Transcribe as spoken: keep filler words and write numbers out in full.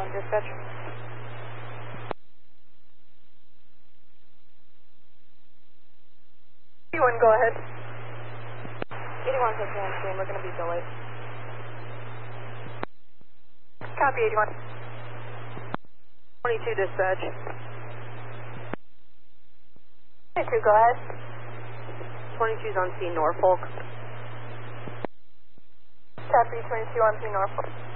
eighty-one, dispatch. eighty-one, go ahead. eighty-one, taking on screen, we're going to be delayed. Copy, eighty-one. twenty-two, dispatch. twenty-two, go ahead. twenty-two's on scene, Norfolk. Copy, twenty-two on scene, Norfolk.